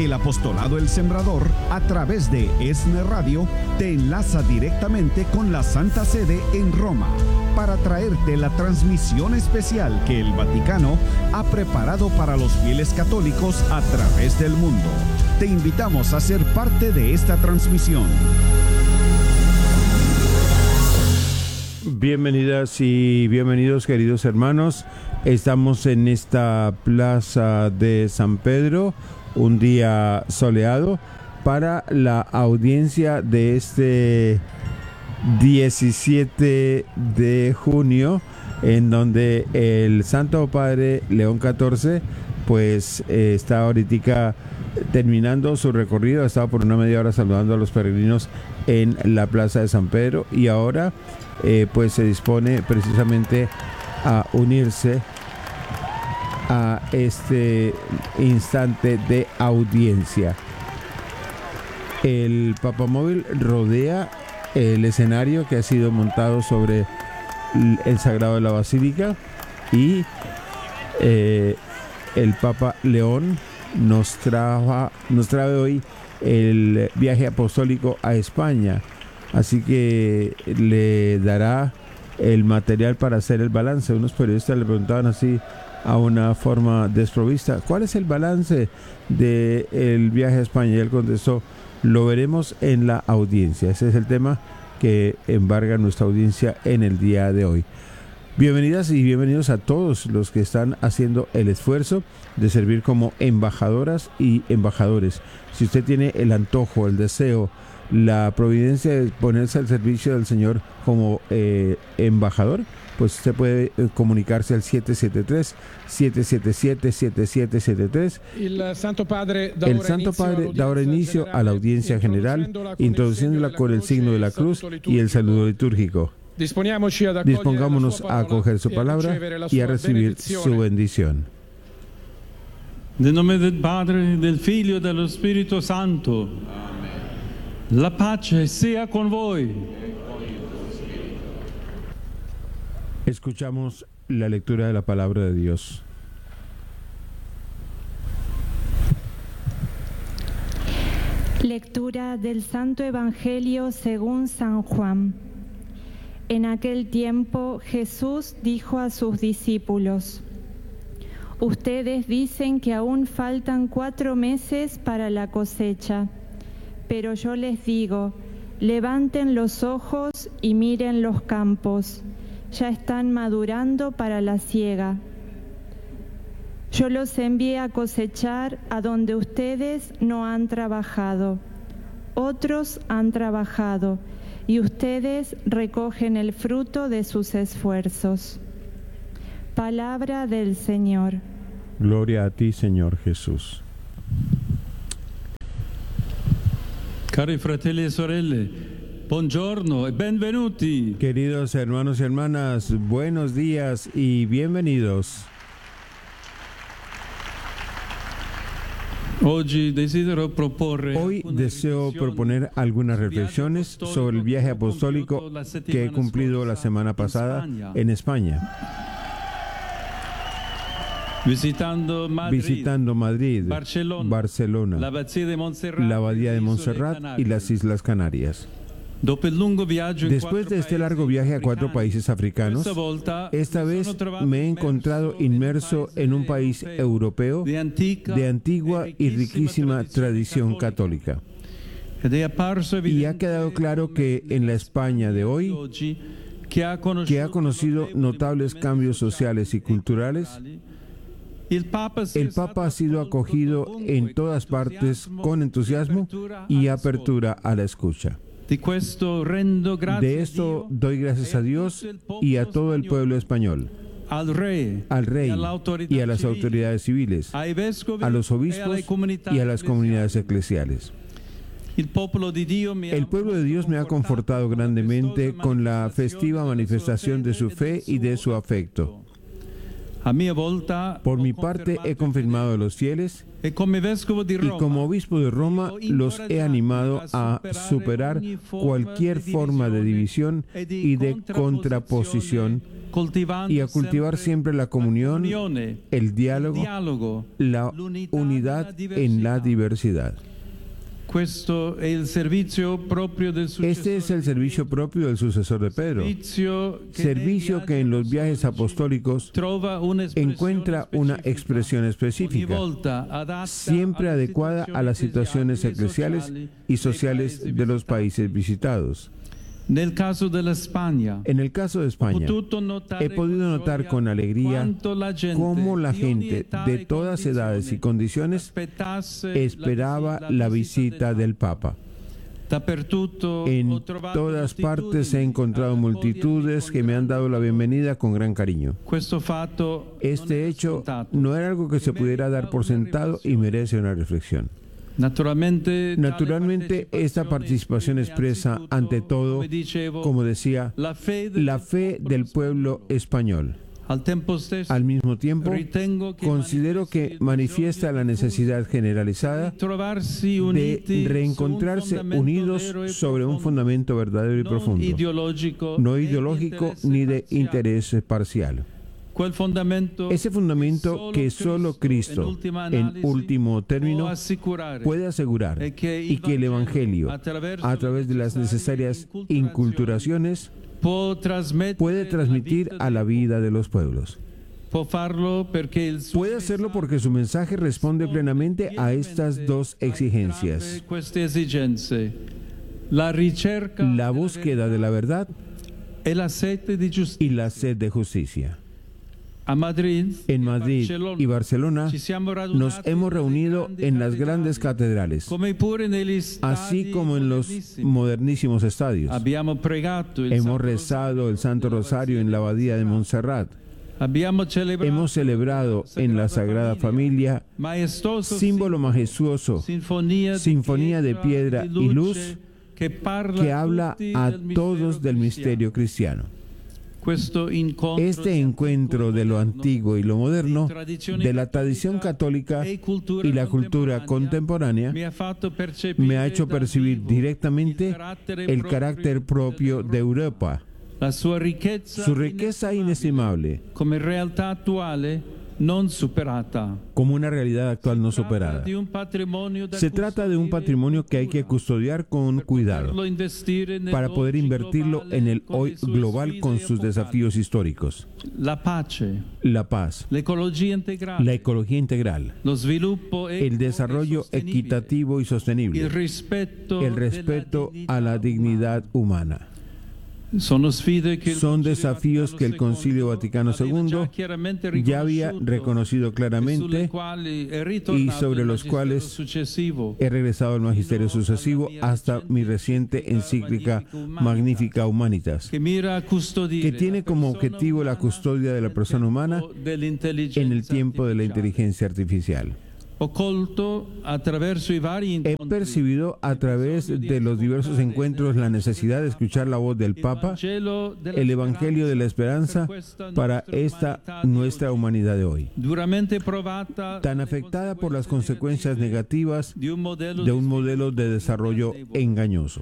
El apostolado El Sembrador, a través de ESNE Radio, te enlaza directamente con la Santa Sede en Roma para traerte la transmisión especial que el Vaticano ha preparado para los fieles católicos a través del mundo. Te invitamos a ser parte de esta transmisión. Bienvenidas y bienvenidos, queridos hermanos. Estamos en esta plaza de San Pedro, un día soleado, para la audiencia de este 17 de junio, en donde el Santo Padre León XIV pues está ahorita terminando su recorrido. Ha estado por una media hora saludando a los peregrinos en la plaza de San Pedro, y ahora pues se dispone precisamente a unirse a este instante de audiencia. El papamóvil rodea el escenario que ha sido montado sobre el Sagrado de la Basílica, y el Papa León nos trae hoy el viaje apostólico a España, así que le dará el material para hacer el balance. Unos periodistas le preguntaban así a una forma desprovista: ¿cuál es el balance del viaje a España? Y él contestó: lo veremos en la audiencia. Ese es el tema que embarga nuestra audiencia en el día de hoy. Bienvenidas y bienvenidos a todos los que están haciendo el esfuerzo de servir como embajadoras y embajadores. Si usted tiene el antojo, el deseo, la providencia de ponerse al servicio del Señor como embajador, pues usted puede comunicarse al 773-777-7773. El Santo Padre da ahora inicio a la audiencia general, introduciéndola con el signo de la cruz y el saludo litúrgico. Dispongámonos a acoger su palabra y a recibir su bendición. Nel nome del Padre, del Figlio e dello Spirito Santo. La pace sea con voi. Escuchamos la lectura de la palabra de Dios. Lectura del Santo Evangelio según San Juan. En aquel tiempo Jesús dijo a sus discípulos: ustedes dicen que aún faltan 4 meses para la cosecha, pero yo les digo, levanten los ojos y miren los campos, ya están madurando para la siega. Yo los envié a cosechar a donde ustedes no han trabajado. Otros han trabajado y ustedes recogen el fruto de sus esfuerzos. Palabra del Señor. Gloria a ti, Señor Jesús. Cari fratelli e sorelle, buongiorno e benvenuti. Queridos hermanos y hermanas, buenos días y bienvenidos. Hoy deseo proponer algunas reflexiones sobre el viaje apostólico que he cumplido la semana pasada en España. Visitando Madrid, Barcelona, la Abadía de Montserrat y las Islas Canarias. Después de este largo viaje a 4 países africanos, esta vez me he encontrado inmerso en un país europeo de antigua y riquísima tradición católica. Y ha quedado claro que en la España de hoy, que ha conocido notables cambios sociales y culturales, el Papa ha sido acogido en todas partes con entusiasmo y apertura a la escucha. De esto doy gracias a Dios y a todo el pueblo español, al rey y a las autoridades civiles, a los obispos y a las comunidades eclesiales. El pueblo de Dios me ha confortado grandemente con la festiva manifestación de su fe y de su afecto. Por mi parte, he confirmado a los fieles y como obispo de Roma los he animado a superar cualquier forma de división y de contraposición y a cultivar siempre la comunión, el diálogo, la unidad en la diversidad. Este es el servicio propio del sucesor de Pedro, servicio que en los viajes apostólicos encuentra una expresión específica, siempre adecuada a las situaciones eclesiales y sociales de los países visitados. En el caso de España, he podido notar con alegría cómo la gente de todas edades y condiciones esperaba la visita del Papa. En todas partes he encontrado multitudes que me han dado la bienvenida con gran cariño. Este hecho no era algo que se pudiera dar por sentado y merece una reflexión. Naturalmente, esta participación expresa, ante todo, como decía, la fe del pueblo español. Al mismo tiempo, considero que manifiesta la necesidad generalizada de reencontrarse unidos sobre un fundamento verdadero y profundo, no ideológico ni de interés parcial. Ese fundamento que solo Cristo, en último término, puede asegurar y que el Evangelio, a través de las necesarias inculturaciones, puede transmitir a la vida de los pueblos. Puede hacerlo porque su mensaje responde plenamente a estas dos exigencias: la búsqueda de la verdad y la sed de justicia. En Madrid y Barcelona nos hemos reunido en las grandes catedrales, así como en los modernísimos estadios. Hemos rezado el Santo Rosario en la Abadía de Montserrat. Hemos celebrado en la Sagrada Familia, símbolo majestuoso, sinfonía de piedra y luz que habla a todos del misterio cristiano. Este encuentro de lo antiguo y lo moderno, de la tradición católica y la cultura contemporánea, me ha hecho percibir directamente el carácter propio de Europa, su riqueza inestimable, como una realidad actual no superada. Se trata de un patrimonio que hay que custodiar con cuidado para poder invertirlo en el hoy global con sus desafíos históricos. La paz, la ecología integral, el desarrollo equitativo y sostenible, el respeto a la dignidad humana. Son desafíos que el Concilio Vaticano II ya había reconocido claramente y sobre los cuales he regresado al magisterio sucesivo hasta mi reciente encíclica Magnificat Humanitas, que tiene como objetivo la custodia de la persona humana en el tiempo de la inteligencia artificial. He percibido a través de los diversos encuentros la necesidad de escuchar la voz del Papa, el Evangelio de la Esperanza para esta nuestra humanidad de hoy, tan afectada por las consecuencias negativas de un modelo de desarrollo engañoso.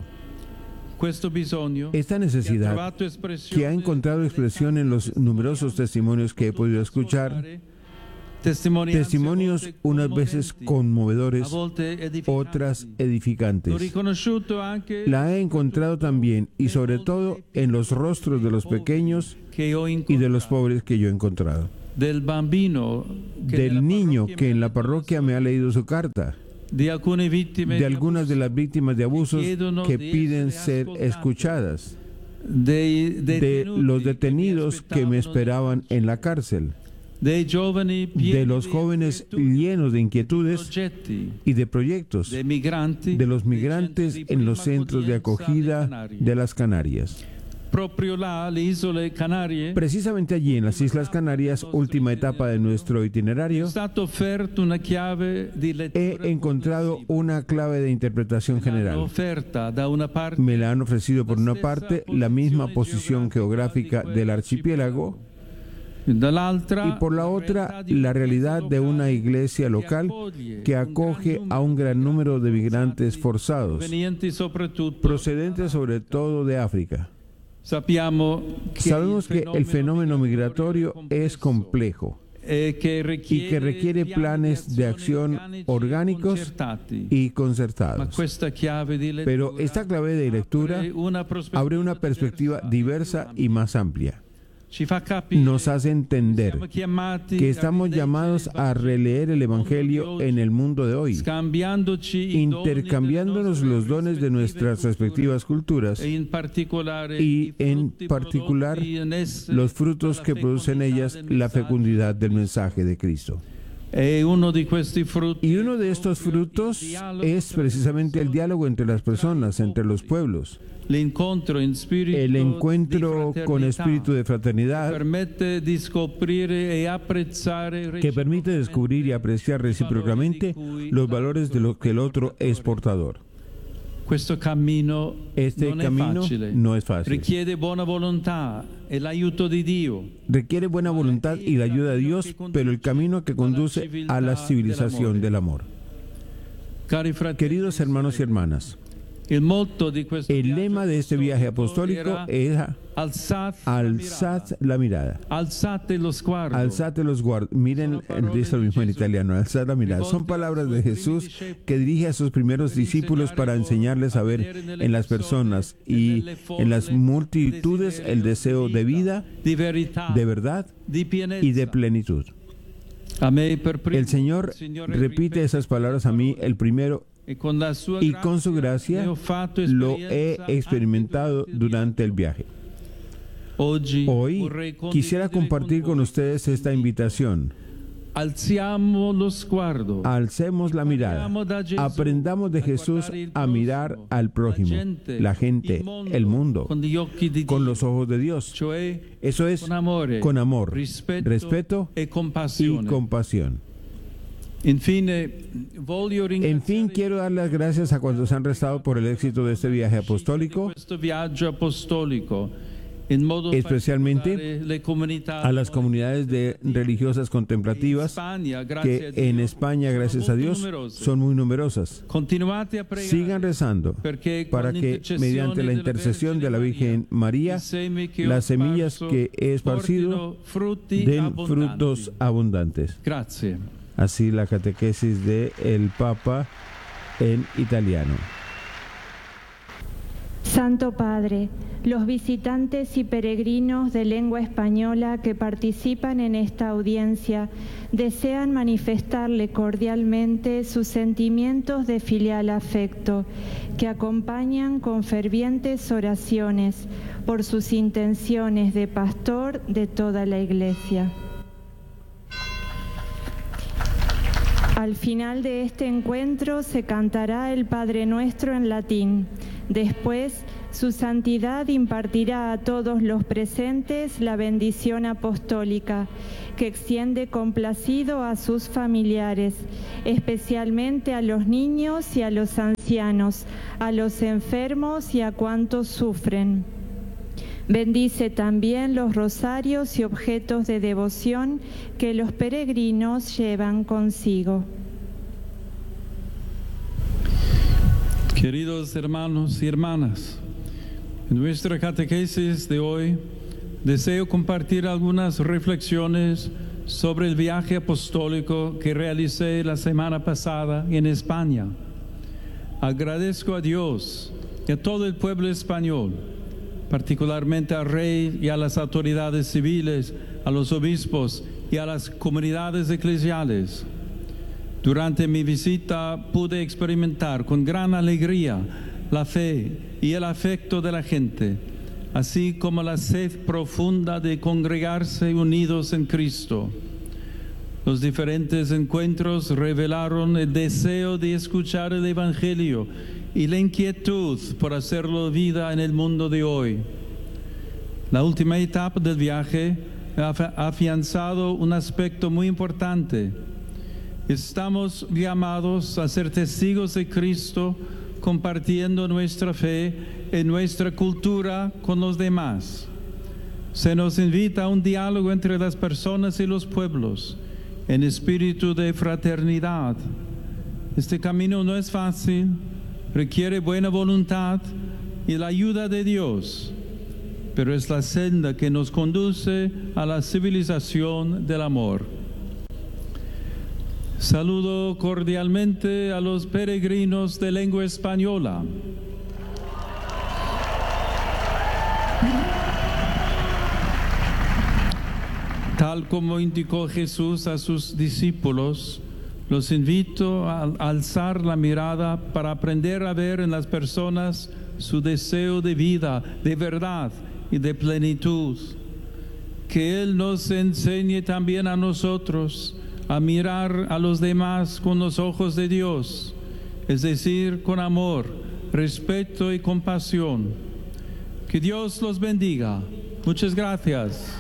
Esta necesidad, que ha encontrado expresión en los numerosos testimonios que he podido escuchar, testimonios unas veces conmovedores, otras edificantes. La he encontrado también y sobre todo en los rostros de los pequeños y de los pobres que yo he encontrado. Del niño que en la parroquia me ha leído su carta, de algunas de las víctimas de abusos que piden ser escuchadas, de los detenidos que me esperaban en la cárcel, de los jóvenes llenos de inquietudes y de proyectos, de los migrantes en los centros de acogida de las Canarias. Precisamente allí, en las Islas Canarias, última etapa de nuestro itinerario, he encontrado una clave de interpretación general. Me la han ofrecido por una parte, la misma posición geográfica del archipiélago, y por la otra, la realidad de una iglesia local que acoge a un gran número de migrantes forzados, procedentes sobre todo de África. Sabemos que el fenómeno migratorio es complejo y que requiere planes de acción orgánicos y concertados. Pero esta clave de lectura abre una perspectiva diversa y más amplia. Nos hace entender que estamos llamados a releer el Evangelio en el mundo de hoy, intercambiándonos los dones de nuestras respectivas culturas y, en particular, los frutos que producen ellas la fecundidad del mensaje de Cristo. Y uno de estos frutos es precisamente el diálogo entre las personas, entre los pueblos. El encuentro con espíritu de fraternidad que permite descubrir y apreciar recíprocamente los valores de lo que el otro es portador. Este camino no es fácil. Requiere buena voluntad y la ayuda de Dios, pero el camino que conduce a la civilización del amor. Queridos hermanos y hermanas, el lema de este viaje apostólico es alzad la mirada. Alzate los guardos. Miren, dice lo mismo en italiano, alzad la mirada. Son palabras de Jesús que dirige a sus primeros discípulos para enseñarles a ver en las personas y en las multitudes el deseo de vida, de verdad y de plenitud. El Señor repite esas palabras a mí, el primero, y con su gracia lo he experimentado durante el viaje. Hoy quisiera compartir con ustedes esta invitación. Alcemos la mirada. Aprendamos de Jesús a mirar al prójimo, la gente, el mundo, con los ojos de Dios. Eso es con amor, respeto y compasión. En fin, quiero dar las gracias a cuantos han rezado por el éxito de este viaje apostólico, especialmente a las comunidades religiosas contemplativas que en España, gracias a Dios, son muy numerosas. Sigan rezando para que, mediante la intercesión de la Virgen María, las semillas que he esparcido den frutos abundantes. Así la catequesis del Papa en italiano. Santo Padre, los visitantes y peregrinos de lengua española que participan en esta audiencia desean manifestarle cordialmente sus sentimientos de filial afecto, que acompañan con fervientes oraciones por sus intenciones de pastor de toda la Iglesia. Al final de este encuentro se cantará el Padre Nuestro en latín. Después, su santidad impartirá a todos los presentes la bendición apostólica, que extiende complacido a sus familiares, especialmente a los niños y a los ancianos, a los enfermos y a cuantos sufren. Bendice también los rosarios y objetos de devoción que los peregrinos llevan consigo. Queridos hermanos y hermanas, en nuestra catequesis de hoy deseo compartir algunas reflexiones sobre el viaje apostólico que realicé la semana pasada en España. Agradezco a Dios y a todo el pueblo español, particularmente al rey y a las autoridades civiles, a los obispos y a las comunidades eclesiales. Durante mi visita pude experimentar con gran alegría la fe y el afecto de la gente, así como la sed profunda de congregarse unidos en Cristo. Los diferentes encuentros revelaron el deseo de escuchar el Evangelio y la inquietud por hacerlo vida en el mundo de hoy. La última etapa del viaje ha afianzado un aspecto muy importante. Estamos llamados a ser testigos de Cristo, compartiendo nuestra fe y nuestra cultura con los demás. Se nos invita a un diálogo entre las personas y los pueblos, en espíritu de fraternidad. Este camino no es fácil, requiere buena voluntad y la ayuda de Dios, pero es la senda que nos conduce a la civilización del amor. Saludo cordialmente a los peregrinos de lengua española. Tal como indicó Jesús a sus discípulos, los invito a alzar la mirada para aprender a ver en las personas su deseo de vida, de verdad y de plenitud. Que Él nos enseñe también a nosotros a mirar a los demás con los ojos de Dios, es decir, con amor, respeto y compasión. Que Dios los bendiga. Muchas gracias.